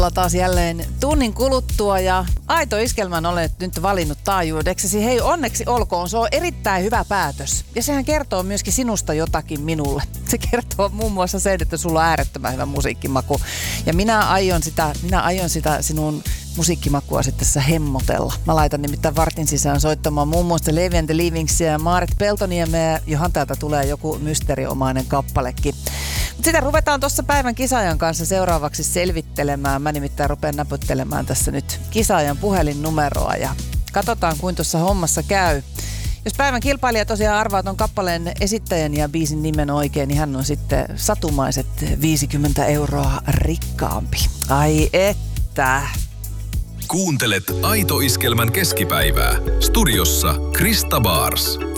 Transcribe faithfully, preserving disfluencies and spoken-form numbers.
taas jälleen tunnin kuluttua ja Aito Iskelmän olet nyt valinnut taajuudeksesi. Hei, onneksi olkoon. Se on erittäin hyvä päätös. Ja sehän kertoo myöskin sinusta jotakin minulle. Se kertoo muun muassa sen, että sulla on äärettömän hyvä musiikkimaku. Ja minä aion sitä, minä aion sitä sinun musiikkimakua sitten tässä hemmotella. Mä laitan nimittäin vartin sisään soittamaan muun muassa Levi and the Leavingsia ja Maaret Peltoniemeä, johon täältä tulee joku mysteeriomainen kappalekin. Mutta sitä ruvetaan tuossa päivän kisaajan kanssa seuraavaksi selvittelemään. Mä nimittäin rupean näpyttelemään tässä nyt kisaajan puhelinnumeroa ja katsotaan, kuin tuossa hommassa käy. Jos päivän kilpailija tosiaan arvaa ton kappaleen esittäjän ja biisin nimen oikein, niin hän on sitten satumaiset viisikymmentä euroa rikkaampi. Ai että... Kuuntelet Aito Iskelmän keskipäivää. Studiossa Krista Bars.